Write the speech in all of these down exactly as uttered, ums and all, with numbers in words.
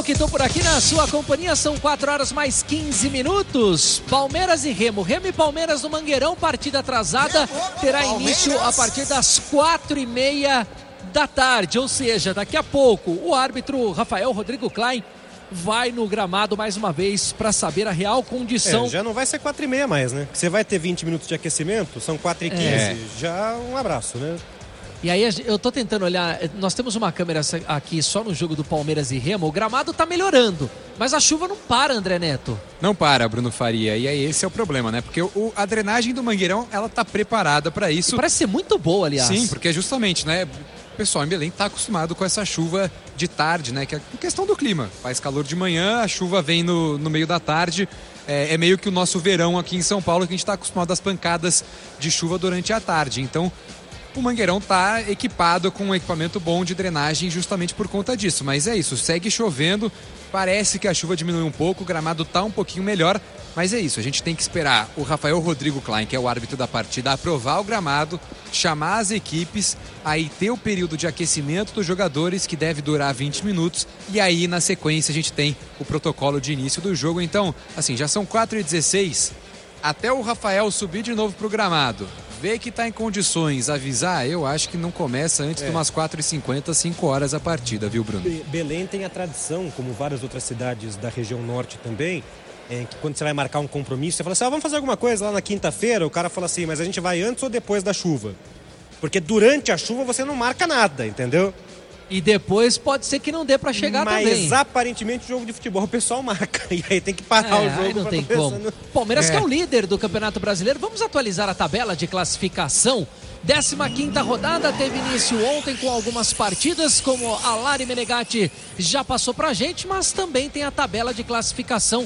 Que estou por aqui na sua companhia, são quatro horas mais quinze minutos. Palmeiras e Remo, Remo e Palmeiras no Mangueirão, partida atrasada, terá início a partir das quatro e meia da tarde, ou seja, daqui a pouco o árbitro Rafael Rodrigo Klein vai no gramado mais uma vez para saber a real condição. É, já não vai ser quatro e meia mais, né? Você vai ter vinte minutos de aquecimento, são quatro e quinze, é. Já um abraço, né? E aí eu tô tentando olhar, nós temos uma câmera aqui só no jogo do Palmeiras e Remo, o gramado tá melhorando, mas a chuva não para, André Neto. Não para, Bruno Faria, e aí esse é o problema, né? Porque o, a drenagem do Mangueirão, ela tá preparada para isso. E parece ser muito boa, aliás. Sim, porque justamente, né, o pessoal em Belém tá acostumado com essa chuva de tarde, né? Que é questão do clima, faz calor de manhã, a chuva vem no, no meio da tarde. É, é meio que o nosso verão aqui em São Paulo, que a gente tá acostumado às pancadas de chuva durante a tarde, então o Mangueirão está equipado com um equipamento bom de drenagem justamente por conta disso. Mas é isso, segue chovendo, parece que a chuva diminuiu um pouco, o gramado está um pouquinho melhor. Mas é isso, a gente tem que esperar o Rafael Rodrigo Klein, que é o árbitro da partida, aprovar o gramado, chamar as equipes, aí ter o período de aquecimento dos jogadores, que deve durar vinte minutos, e aí na sequência a gente tem o protocolo de início do jogo. Então, assim, já são quatro e dezesseis, até o Rafael subir de novo pro gramado, ver que está em condições, avisar, eu acho que não começa antes é. de umas quatro e cinquenta, cinco horas a partida, viu, Bruno? Be- Belém tem a tradição, como várias outras cidades da região norte também, é, que quando você vai marcar um compromisso, você fala assim, ah, vamos fazer alguma coisa lá na quinta-feira, o cara fala assim, mas a gente vai antes ou depois da chuva? Porque durante a chuva você não marca nada, entendeu? E depois pode ser que não dê pra chegar Mas, também. Mas aparentemente o jogo de futebol o pessoal marca. E aí tem que parar é, o jogo. Aí não tem começar... como. Palmeiras é. que é o líder do Campeonato Brasileiro. Vamos atualizar a tabela de classificação. décima quinta rodada teve início ontem com algumas partidas, como a Lari Menegatti já passou pra gente, mas também tem a tabela de classificação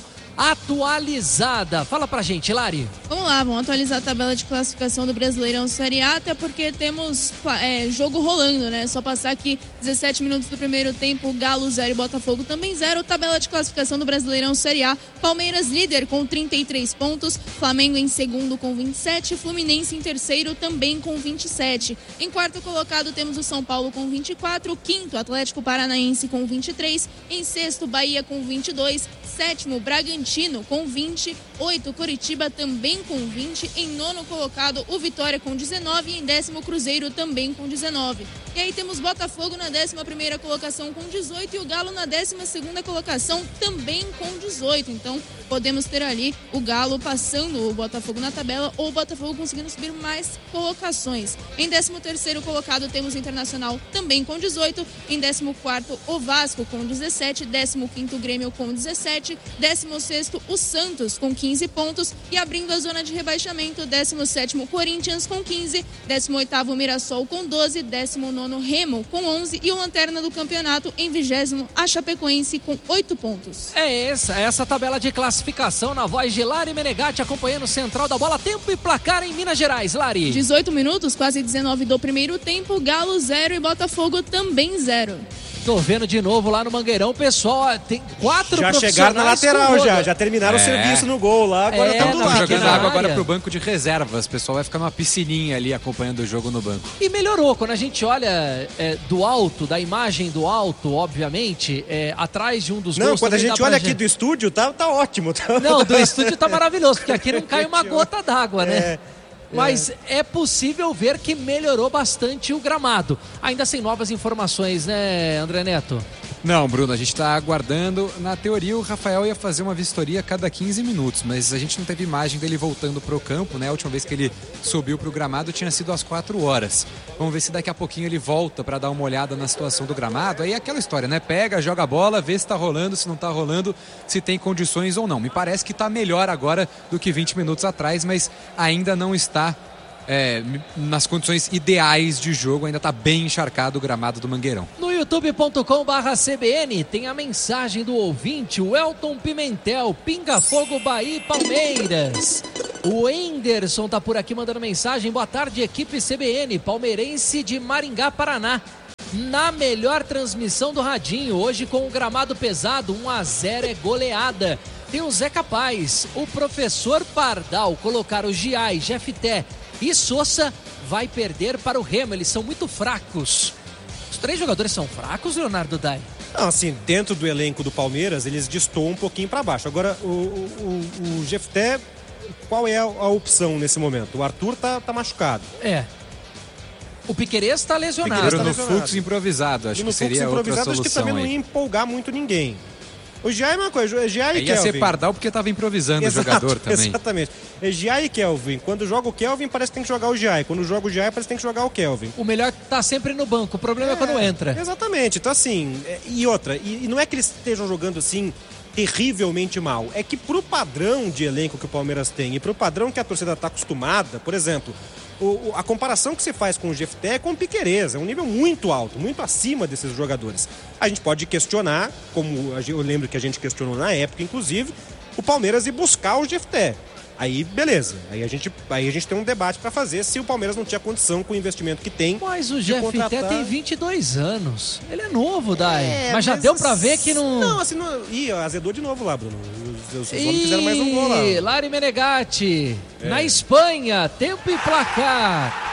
atualizada. Fala pra gente, Lari. Vamos lá, vamos atualizar a tabela de classificação do Brasileirão Série A, até porque temos é, jogo rolando, né? Só passar aqui dezessete minutos do primeiro tempo, Galo zero e Botafogo também zero. Tabela de classificação do Brasileirão Série A, Palmeiras líder com trinta e três pontos, Flamengo em segundo com vinte e sete, Fluminense em terceiro também com vinte e sete. Em quarto colocado temos o São Paulo com vinte e quatro, quinto Atlético Paranaense com vinte e três, em sexto Bahia com vinte e dois, sétimo Bragantino com vinte, oito Coritiba também com vinte, em nono colocado o Vitória com dezenove e em décimo Cruzeiro também com dezenove. E aí temos Botafogo na décima primeira colocação com dezoito e o Galo na décima segunda colocação também com dezoito. Então podemos ter ali o Galo passando o Botafogo na tabela ou o Botafogo conseguindo subir mais colocações. Em décimo terceiro colocado temos o Internacional também com dezoito, em décimo quarto o Vasco com dezessete, décimo quinto Grêmio com dezessete, décimo sexto o Santos com quinze pontos e abrindo a zona de rebaixamento, décimo sétimo Corinthians com quinze, décimo oitavo Mirassol com doze, décimo nono Remo com onze e o lanterna do campeonato em vigésimo a Chapecoense com oito pontos. É essa, essa tabela de classificação na voz de Lari Menegatti acompanhando o Central da Bola. Tempo e placar em Minas Gerais, Lari. dezoito minutos, quase dezenove do primeiro tempo, Galo zero e Botafogo também zero. Tô vendo de novo lá no Mangueirão, pessoal, tem quatro já profissionais. Já chegaram na lateral, já, já terminaram é. o serviço no gol lá, agora é, estão do lado. Jogando água agora pro banco de reservas, o pessoal vai ficar numa piscininha ali acompanhando o jogo no banco. E melhorou, quando a gente olha é, do alto, da imagem do alto, obviamente, é, atrás de um dos não, gols... Não, quando a gente olha aqui gente... do estúdio, tá, tá ótimo. Tá... Não, do estúdio tá maravilhoso, porque aqui não cai uma gota d'água, né? É. Mas é. é possível ver que melhorou bastante o gramado. Ainda sem novas informações, né, André Neto? Não, Bruno, a gente está aguardando. Na teoria, o Rafael ia fazer uma vistoria a cada quinze minutos, mas a gente não teve imagem dele voltando para o campo, né? A última vez que ele subiu para o gramado tinha sido às quatro horas. Vamos ver se daqui a pouquinho ele volta para dar uma olhada na situação do gramado. Aí é aquela história, né? Pega, joga a bola, vê se está rolando, se não está rolando, se tem condições ou não. Me parece que está melhor agora do que vinte minutos atrás, mas ainda não está É, nas condições ideais de jogo, ainda está bem encharcado o gramado do Mangueirão. No youtube ponto com barra C B N tem a mensagem do ouvinte, o Elton Pimentel, Pinga Fogo, Bahia e Palmeiras. O Enderson tá por aqui mandando mensagem, boa tarde equipe C B N, palmeirense de Maringá, Paraná. Na melhor transmissão do radinho, hoje com o gramado pesado, um a zero é goleada. Tem o Zé Capaz, o professor Pardal, colocaram o Giai, Jefté e Sousa vai perder para o Remo, eles são muito fracos. Os três jogadores são fracos, Leonardo Dai? Não, assim, dentro do elenco do Palmeiras, eles destoam um pouquinho para baixo. Agora, o, o, o, o Jefté, qual é a, a opção nesse momento? O Arthur tá, tá machucado. É. O Piquerez está lesionado. Piquerez Era tá no lesionado. fluxo improvisado, acho E no que seria fluxo outra improvisado, acho que solução também não aí. ia empolgar muito ninguém. O Gia é uma coisa, o Gia e Ia Kelvin. ser pardal porque estava improvisando Exato, o jogador também. Exatamente. Gia e Kelvin. Quando joga o Kelvin, parece que tem que jogar o Gia. Quando joga o Gia, parece que tem que jogar o Kelvin. O melhor tá sempre no banco. O problema é, é quando entra. Exatamente. Então, assim, é, e outra, e, e não é que eles estejam jogando assim terrivelmente mal. É que pro padrão de elenco que o Palmeiras tem e pro padrão que a torcida está acostumada, por exemplo, o, o, a comparação que se faz com o Jefté é com o Piquerez. É um nível muito alto, muito acima desses jogadores. A gente pode questionar, como eu lembro que a gente questionou na época, inclusive, o Palmeiras ir buscar o Jefté. Aí, beleza. Aí a gente, aí a gente tem um debate para fazer se o Palmeiras não tinha condição com o investimento que tem. Mas o de Jefté contratar... tem vinte e dois anos. Ele é novo, Dai. É, mas já mas deu pra ver que não... Não, assim, não... Ih, azedou de novo lá, Bruno. Os, os homens fizeram mais um gol lá. Ih, Lari Menegatti. É. Na Espanha, tempo e placar.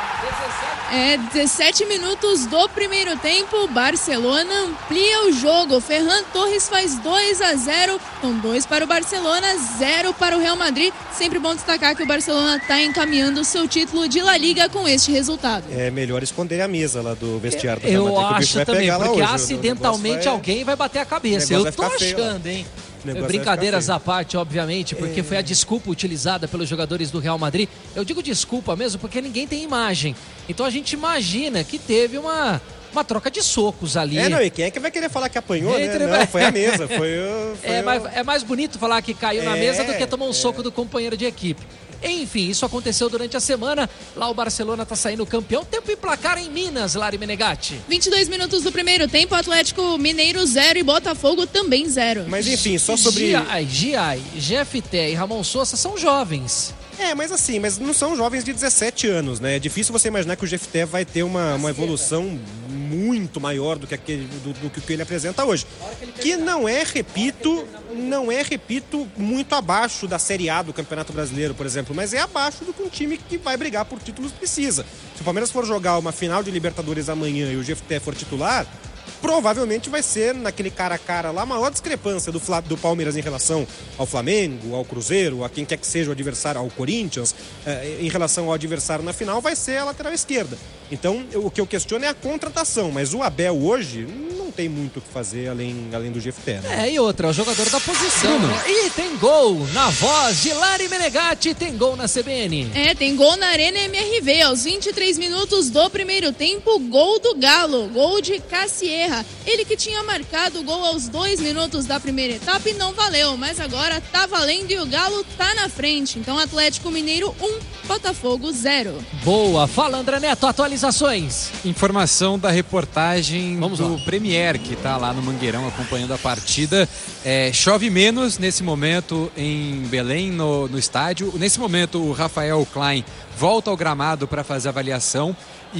É, dezessete minutos do primeiro tempo, Barcelona amplia o jogo. Ferran Torres faz dois a zero, então dois para o Barcelona, zero para o Real Madrid. Sempre bom destacar que o Barcelona está encaminhando o seu título de La Liga com este resultado. É melhor esconder a mesa lá do vestiário do Real Eu Madrid, que o bicho acho vai também, pegar lá porque hoje. acidentalmente vai... alguém vai bater a cabeça. O negócio Eu tô vai ficar feio lá. achando, hein? O negócio Brincadeiras vai à parte, obviamente, porque É. foi a desculpa utilizada pelos jogadores do Real Madrid. Eu digo desculpa mesmo porque ninguém tem imagem. Então a gente imagina que teve uma, uma troca de socos ali. É, não, e quem é que vai querer falar que apanhou, né? Entre- Não, foi a mesa, foi, o- foi É o- mais, é mais bonito falar que caiu na É, mesa do que tomar um é. soco do companheiro de equipe. Enfim, isso aconteceu durante a semana. Lá o Barcelona tá saindo campeão. Tempo e placar em Minas, Lari Menegatti. vinte e dois minutos do primeiro tempo, Atlético Mineiro zero e Botafogo também zero. Mas enfim, só sobre... Giai, Giai, Jefté e Ramon Sousa são jovens. É, mas assim, mas não são jovens de dezessete anos, né? É difícil você imaginar que o Jefté vai ter uma, uma evolução muito maior do que, aquele, do, do que ele apresenta hoje. Que não é, repito, não é, repito, muito abaixo da Série A do Campeonato Brasileiro, por exemplo, mas é abaixo do que um time que vai brigar por títulos precisa. Se o Palmeiras for jogar uma final de Libertadores amanhã e o Jefté for titular, provavelmente vai ser naquele cara a cara lá a maior discrepância do, Fla- do Palmeiras em relação ao Flamengo, ao Cruzeiro, a quem quer que seja o adversário, ao Corinthians, eh, em relação ao adversário na final, vai ser a lateral esquerda. Então, eu- o que eu questiono é a contratação, mas o Abel hoje não tem muito o que fazer além, além do Jefté, né? É, e outra, é o jogador da posição. Né? E tem gol na voz de Lari Menegatti, tem gol na C B N. É, tem gol na Arena M R V, aos vinte e três minutos do primeiro tempo, gol do Galo, gol de Cassierra. Ele que tinha marcado o gol aos dois minutos da primeira etapa e não valeu, mas agora tá valendo e o Galo tá na frente. Então Atlético Mineiro um, Botafogo zero. Boa, fala André Neto, atualizações. Informação da reportagem Vamos do lá. Premier, que está lá no Mangueirão acompanhando a partida. É, chove menos nesse momento em Belém, no, no estádio. Nesse momento, o Rafael Klein volta ao gramado para fazer a avaliação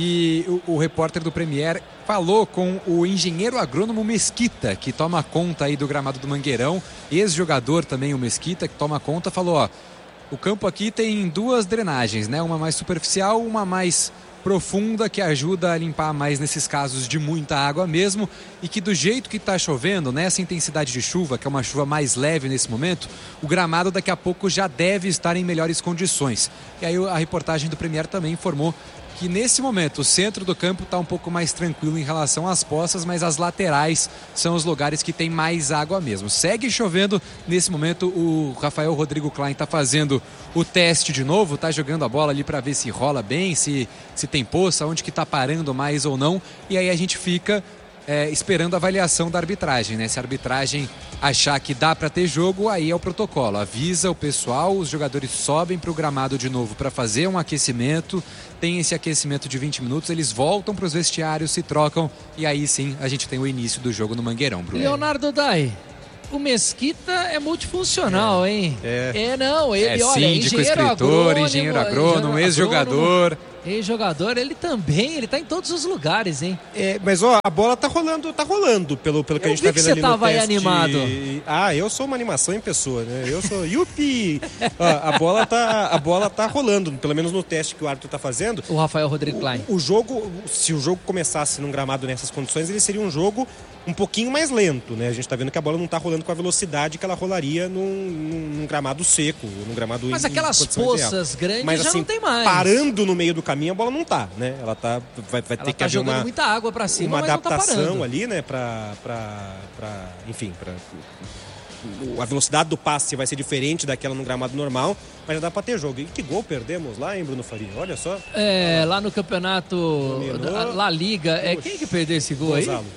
e o, o repórter do Premier falou com o engenheiro agrônomo Mesquita, que toma conta aí do gramado do Mangueirão, ex-jogador também, o Mesquita, que toma conta, falou, ó, o campo aqui tem duas drenagens, né? Uma mais superficial, uma mais profunda, que ajuda a limpar mais nesses casos de muita água mesmo, e que do jeito que está chovendo, nessa intensidade de chuva, que é uma chuva mais leve nesse momento, o gramado daqui a pouco já deve estar em melhores condições. E aí a reportagem do Premier também informou que nesse momento o centro do campo está um pouco mais tranquilo em relação às poças, mas as laterais são os lugares que tem mais água mesmo. Segue chovendo nesse momento, o Rafael Rodrigo Klein está fazendo o teste de novo, está jogando a bola ali para ver se rola bem, se, se tem poça, onde que está parando mais ou não, e aí a gente fica é, esperando a avaliação da arbitragem, né? Se a arbitragem achar que dá para ter jogo, aí é o protocolo, avisa o pessoal, os jogadores sobem para o gramado de novo para fazer um aquecimento, tem esse aquecimento de vinte minutos, eles voltam para os vestiários, se trocam e aí sim a gente tem o início do jogo no Mangueirão, Bruno. Leonardo Dai, o Mesquita é multifuncional, hein? É. É, não, ele, É olha, síndico, engenheiro escritor, agrônomo, engenheiro agrônomo, ex-jogador. Ex-jogador, ele também, ele tá em todos os lugares, hein? É, mas ó, a bola tá rolando, tá rolando, pelo, pelo que Eu a gente vi tá que vendo você ali tava no aí teste. animado. Ah, eu sou uma animação em pessoa, né? Eu sou yupi! Ó, a bola tá, a bola tá rolando, pelo menos no teste que o árbitro tá fazendo. O Rafael Rodrigo Klein. O jogo, se o jogo começasse num gramado nessas condições, ele seria um jogo um pouquinho mais lento, né? A gente tá vendo que a bola não tá rolando com a velocidade que ela rolaria num, num, num gramado seco, num gramado Mas em, aquelas em poças grandes Mas, já assim, não tem mais. parando no meio do caminho, a bola não tá, né? Ela tá, vai, vai Ela ter que tá haver jogando uma, muita água pra cima, uma mas não tá adaptação parando. ali, né? Pra, pra, pra, enfim, pra, a velocidade do passe vai ser diferente daquela no gramado normal, mas já dá pra ter jogo. E que gol perdemos lá, hein, Bruno Faria? Olha só. É, lá no campeonato Dominou. da La Liga, é Puxa. quem que perdeu esse gol Gonzalo. aí?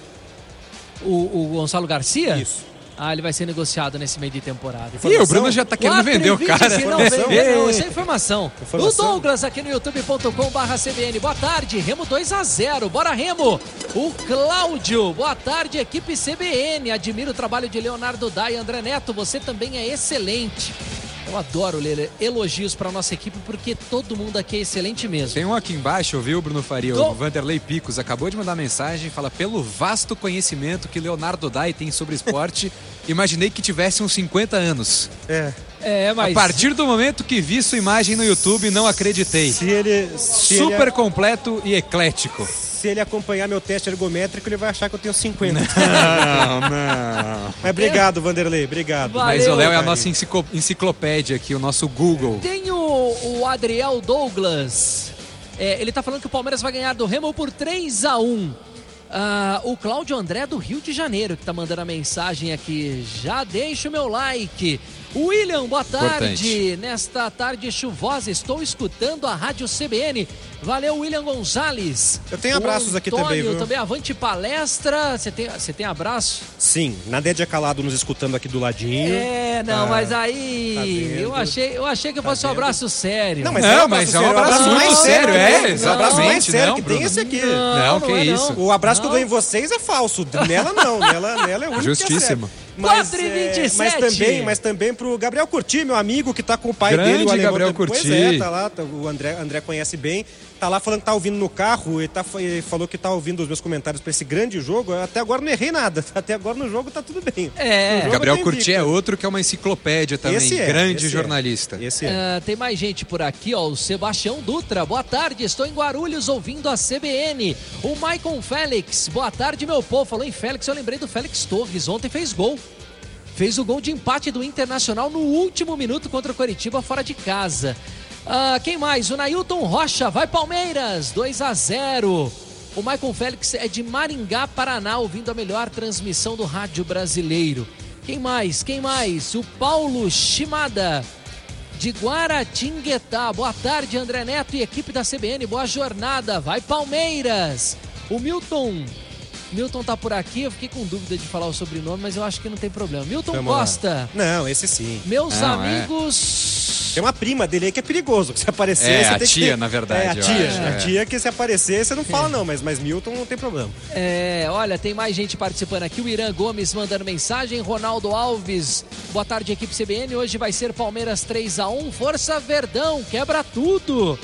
O, o Gonçalo Garcia? Isso. Ah, ele vai ser negociado nesse meio de temporada. Ih, o Bruno já tá querendo vender o cara. quatro e vinte e cinco, Não, Informação. vender não, isso é informação. Informação. O Douglas aqui no youtube ponto com barra C B N. Boa tarde, Remo dois a zero. Bora, Remo. O Cláudio. Boa tarde, equipe C B N. Admiro o trabalho de Leonardo Dai e André Neto. Você também é excelente. Eu adoro ler elogios para nossa equipe porque todo mundo aqui é excelente mesmo. Tem um aqui embaixo, viu, Bruno Faria? Go- O Vanderlei Picos acabou de mandar mensagem, fala: pelo vasto conhecimento que Leonardo Dai tem sobre esporte, imaginei que tivesse uns cinquenta anos. É. É, mas... A partir do momento que vi sua imagem no YouTube, não acreditei. Se ele, se Super ele, completo e eclético. se ele acompanhar meu teste ergométrico, ele vai achar que eu tenho cinquenta. Não, não. Mas obrigado, Vanderlei, obrigado. Vai. Mas o Léo é a Carinho. nossa enciclo- enciclopédia aqui, o nosso Google. Tem o, o Adriel Douglas. É, ele tá falando que o Palmeiras vai ganhar do Remo por três a um. Ah, o Cláudio André do Rio de Janeiro que tá mandando a mensagem aqui. Já deixa o meu like. William, boa tarde. Importante. Nesta tarde chuvosa, estou escutando a Rádio C B N. Valeu, William Gonzalez. Eu tenho O abraços aqui Antônio, também, viu? também avante palestra. Você tem, você tem abraço? Sim, Nadédia Calado nos escutando aqui do ladinho. É, não, Tá- mas aí tá vendo? eu achei, eu achei que Tá fosse um vendo? abraço sério. Não, mas Não, é um mas abraço é um sério, abraço mais muito sério sério, que é, tem. exatamente, O abraço mais sério não, que Bruno. tem esse aqui. Não, que é isso. O abraço que eu Não. dou em vocês é falso. Nela não, nela, nela é o único Justíssimo. que é sério. Mas, quatro e é, vinte e sete. mas também, mas também pro Gabriel Curti, meu amigo, que tá com o pai Grande dele, o alemão. Gabriel Pois Curti. é, tá lá, tá- o André, André conhece bem. Tá lá falando que tá ouvindo no carro, ele, tá, ele falou que tá ouvindo os meus comentários pra esse grande jogo. Eu até agora não errei nada. Até agora no jogo tá tudo bem. É. No jogo Gabriel eu tô Curti é invicto. outro que é uma enciclopédia também, Esse é, grande esse é. jornalista. Esse é. Ah, tem mais gente por aqui, ó. O Sebastião Dutra. Boa tarde, estou em Guarulhos ouvindo a C B N. O Maicon Félix. Boa tarde, meu povo. Falou em Félix, eu lembrei do Félix Torres. Ontem fez gol. Fez o gol de empate do Internacional no último minuto contra o Coritiba fora de casa. Ah, quem mais? O Nailton Rocha. Vai, Palmeiras. dois a zero. O Maicon Félix é de Maringá, Paraná, ouvindo a melhor transmissão do rádio brasileiro. Quem mais? Quem mais? O Paulo Shimada, de Guaratinguetá. Boa tarde, André Neto e equipe da C B N. Boa jornada. Vai, Palmeiras. O Milton. Milton tá por aqui. Eu fiquei com dúvida de falar o sobrenome, mas eu acho que não tem problema. Milton Vamos lá. Costa. Não, esse sim. Meus Não, é. amigos. Tem uma prima dele aí que é perigoso, que se aparecer... É, você a tem que tia, ter- na verdade, É, a eu tia. acho, A é. tia que se aparecer, você não fala não, mas, mas Milton não tem problema. É, olha, tem mais gente participando aqui. O Irã Gomes mandando mensagem. Ronaldo Alves. Boa tarde, equipe C B N. Hoje vai ser Palmeiras três a um. Força Verdão, quebra tudo.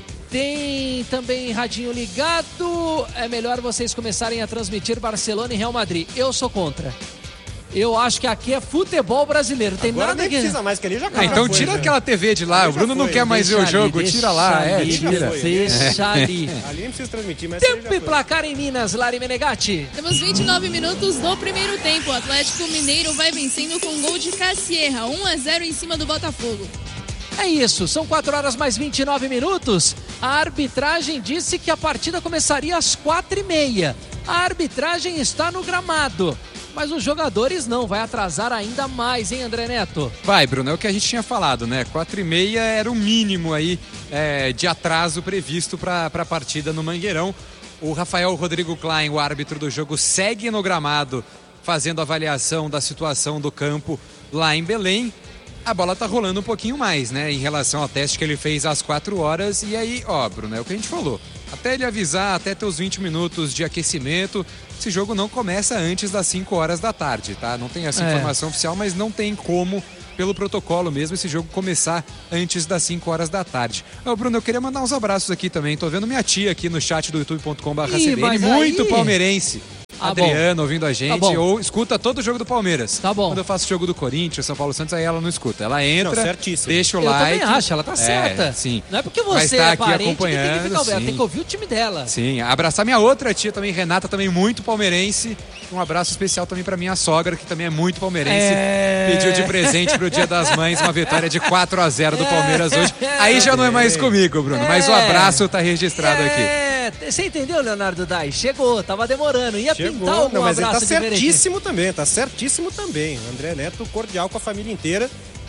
Tem também radinho ligado. É melhor vocês começarem a transmitir Barcelona e Real Madrid. Eu sou contra. Eu acho que aqui é futebol brasileiro. Tem Agora nada nem que... precisa mais, que ali já Ah, já então foi, tira né? aquela T V de lá. Ali O já Bruno não foi. quer mais ver o Deixa jogo. ali, Tira lá. deixa É, ali, tira. foi. Deixa ali. Ali nem precisa transmitir, mas ali já Tempo e foi. placar em Minas, Lari Menegatti. Temos vinte e nove minutos do primeiro tempo. O Atlético Mineiro vai vencendo com gol de Cassierra. um a zero em cima do Botafogo. É isso, são quatro horas mais vinte e nove minutos. A arbitragem disse que a partida começaria às quatro e meia. A arbitragem está no gramado, mas os jogadores não, vai atrasar ainda mais, hein, André Neto? Vai, Bruno, é o que a gente tinha falado, né? Quatro e meia era o mínimo aí é, de atraso previsto para a partida no Mangueirão. O Rafael Rodrigo Klein, o árbitro do jogo, segue no gramado fazendo avaliação da situação do campo lá em Belém. A bola tá rolando um pouquinho mais, né? Em relação ao teste que ele fez às quatro horas. E aí, ó, Bruno, é o que a gente falou. Até ele avisar, até ter os vinte minutos de aquecimento, esse jogo não começa antes das cinco horas da tarde, tá? Não tem essa É. informação oficial, mas não tem como, pelo protocolo mesmo, esse jogo começar antes das cinco horas da tarde. Ô, Bruno, eu queria mandar uns abraços aqui também. Tô vendo minha tia aqui no chat do youtube ponto com barra Ih, C B N, mas muito aí- palmeirense. Ah, Adriana bom. ouvindo a Tá gente, bom. ou escuta todo o jogo do Palmeiras. Tá bom. Quando eu faço jogo do Corinthians, São Paulo Santos, aí ela não escuta. Ela entra, Não, certíssimo. deixa o Eu like. também acho, ela tá certa. É, sim. Não é porque Vai você estar é aqui parente que tem que acompanhando, ficar ouvindo. sim. Tem que ouvir o time dela. Sim, abraçar minha outra tia também, Renata, também muito palmeirense. Um abraço especial também pra minha sogra, que também é muito palmeirense. É. Pediu de presente pro Dia das Mães uma vitória de quatro a zero do Palmeiras hoje. Aí já não é mais comigo, Bruno, mas o É. abraço tá registrado aqui. É, você entendeu, Leonardo Dai? Chegou, tava demorando. Ia Chegou. pintar algum Não, mas ele tá abraço diferente. certíssimo também, tá certíssimo também. André Neto cordial com a família inteira.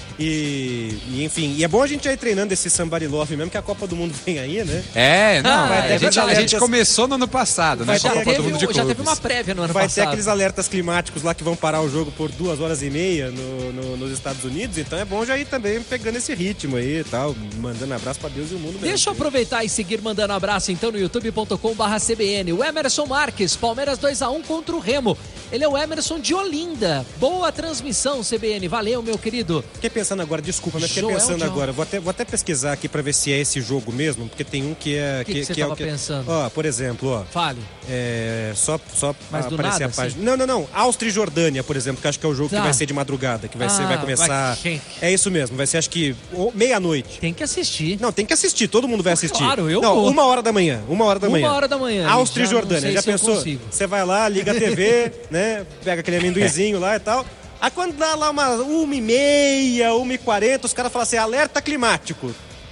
E, e, enfim, e é bom a gente já ir treinando esse Somebody Love mesmo, que a Copa do Mundo vem aí, né? É, não, Ah, a, é gente, a verdade. gente começou no ano passado, né? Vai Com a ter- Copa do Teve Mundo de um- já teve Clubes. uma prévia no ano Vai passado. ter aqueles alertas climáticos lá que vão parar o jogo por duas horas e meia no, no- nos Estados Unidos, então é bom já ir também pegando esse ritmo aí e tal, mandando abraço pra Deus e o mundo mesmo. Deixa eu aproveitar e seguir mandando abraço então no youtube ponto com barra C B N. O Emerson Marques, Palmeiras dois a um contra o Remo. Ele é o Emerson de Olinda. Boa transmissão, C B N. Valeu, meu querido. Fiquei pensando agora, desculpa, mas fiquei Joel pensando John. agora. Vou até, vou até pesquisar aqui pra ver se é esse jogo mesmo, porque tem um que é... Que que você é tava o que... pensando? Ó, por exemplo, ó. Fale. É, só só Mas do aparecer nada, a página. Não, não, não. Áustria e Jordânia, por exemplo, que acho que é o jogo Tá. que vai ser de madrugada, que vai, ser, Ah, vai começar... vai- quem- É isso mesmo, vai ser acho que o- meia-noite. Tem que assistir. Não, tem que assistir, todo mundo vai assistir. Claro, eu Não, vou. uma hora da manhã, uma hora da Uma manhã. hora da manhã, Áustria e já não Jordânia, sei já se eu pensou? consigo. Você vai lá, liga a T V, né, pega aquele amendoizinho lá e tal. Aí quando dá lá uma uma e meia, uma e quarenta, os caras falam assim, alerta climático,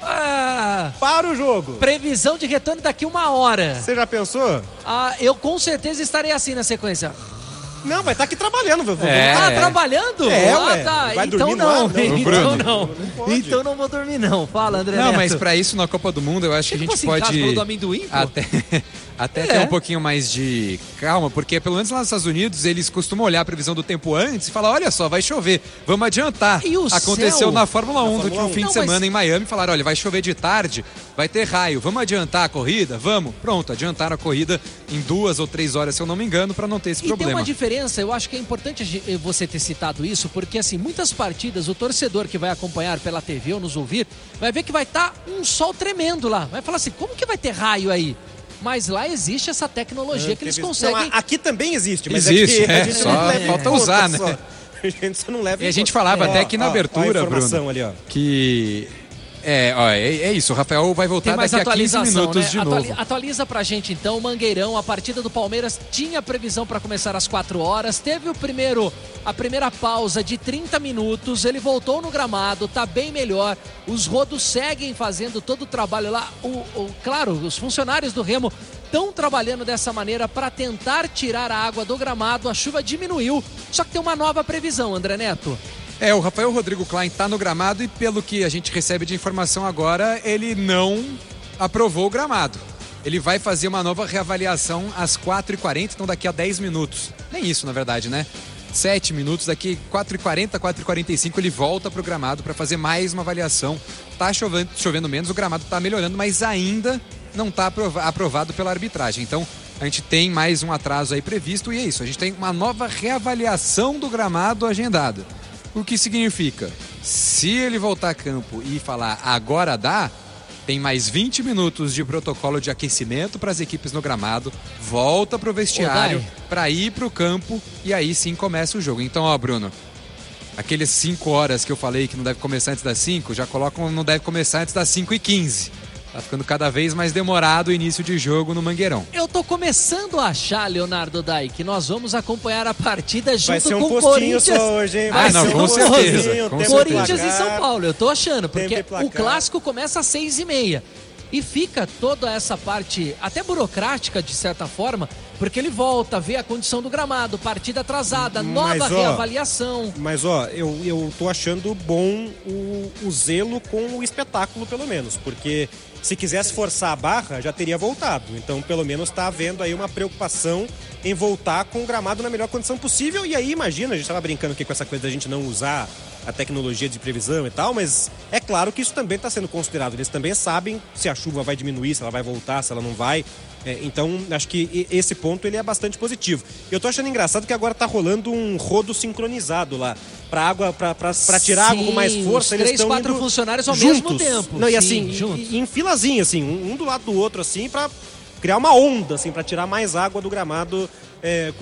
Ah, para o jogo. previsão de retorno daqui uma hora. Você já pensou? Ah, eu com certeza estarei assim na sequência. Não, vai estar aqui trabalhando, meu. É. Ah, trabalhando? É, ah, ué. tá. Vai então dormir no não. ar? Não, então Bruno. não. Não pode. Então não vou dormir não. Fala, André Não, Neto. mas pra isso na Copa do Mundo eu acho que a Você gente ficou assim em casa, pode falou do amendoim, pô? até, até É. ter um pouquinho mais de calma, porque pelo menos lá nos Estados Unidos eles costumam olhar a previsão do tempo antes e falar, olha só, vai chover, vamos adiantar. E o Aconteceu céu? na Fórmula um, Na do Fórmula último fim um. de Não, mas- semana em Miami, falaram, olha, vai chover de tarde, vai ter raio, vamos adiantar a corrida? Vamos. Pronto, adiantaram a corrida em duas ou três horas, se eu não me engano, pra não ter esse E tem problema. uma diferença, eu acho que é importante a gen- você ter citado isso, porque assim, muitas partidas, o torcedor que vai acompanhar pela T V ou nos ouvir, vai ver que vai estar um sol tremendo lá. Vai falar assim, como que vai ter raio aí? Mas lá existe essa tecnologia que eles Teve- conseguem... Não, aqui também existe, mas Existe, é que a é, gente só não leva em falta conta usar, só. né? A gente só não leva E em a gente conta. falava Ó, até aqui na ó, ó a abertura, informação Bruno, ali, ó. que... É, ó, é, é isso, o Rafael vai voltar Tem mais daqui a quinze atualização, minutos né? de Atuali- novo. Atualiza pra gente então, o Mangueirão, a partida do Palmeiras tinha previsão para começar às quatro horas, teve o primeiro, a primeira pausa de trinta minutos, ele voltou no gramado, tá bem melhor, os rodos seguem fazendo todo o trabalho lá, o, o- claro, os funcionários do Remo estão trabalhando dessa maneira para tentar tirar a água do gramado, a chuva diminuiu, só que tem uma nova previsão, André Neto. É, o Rafael Rodrigo Klein tá no gramado e pelo que a gente recebe de informação agora, ele não aprovou o gramado. Ele vai fazer uma nova reavaliação às quatro e quarenta, então daqui a dez minutos. Nem isso, na verdade, né? sete minutos, daqui quatro e quarenta, quatro e quarenta e cinco ele volta pro gramado para fazer mais uma avaliação. Tá chovendo, chovendo menos, o gramado tá melhorando, mas ainda não tá aprova- aprovado pela arbitragem. Então, a gente tem mais um atraso aí previsto e é isso. A gente tem uma nova reavaliação do gramado agendada. O que significa, se ele voltar a campo e falar agora dá, tem mais vinte minutos de protocolo de aquecimento para as equipes no gramado, volta pro vestiário Ô, Dai. para ir pro campo e aí sim começa o jogo. Então, ó, Bruno, aqueles cinco horas que eu falei que não deve começar antes das cinco, já colocam não deve começar antes das cinco e quinze. Tá ficando cada vez mais demorado o início de jogo no Mangueirão. Eu tô começando a achar, Leonardo Dai, que nós vamos acompanhar a partida junto Vai ser um com o postinho Corinthians. só hoje, hein? Ah, Vai não, ser um com postinho, certeza, tempo com e certeza. Corinthians e São placar. Paulo, eu tô achando, porque Tempo e o placar. clássico começa às seis e meia. E fica toda essa parte, até burocrática de certa forma, porque ele volta, vê a condição do gramado, partida atrasada, Mas, nova ó, reavaliação. Mas, ó, eu, eu tô achando bom o, o zelo com o espetáculo, pelo menos. Porque se quisesse forçar a barra, já teria voltado. Então, pelo menos, tá havendo aí uma preocupação em voltar com o gramado na melhor condição possível. E aí, imagina, a gente tava brincando aqui com essa coisa da gente não usar a tecnologia de previsão e tal, mas é claro que isso também está sendo considerado. Eles também sabem se a chuva vai diminuir, se ela vai voltar, se ela não vai. É, então, acho que esse ponto ele é bastante positivo. Eu tô achando engraçado que agora tá rolando um rodo sincronizado lá. Pra água, pra, pra, pra tirar Sim, água com mais força, os eles três, estão quatro indo funcionários ao juntos. mesmo tempo. Não, e Sim, assim, juntos. em, em filazinha, assim, um, um do lado do outro, assim, pra criar uma onda, assim, pra tirar mais água do gramado é,